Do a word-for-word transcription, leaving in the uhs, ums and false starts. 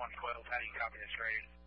one coils. How do you copy this rating?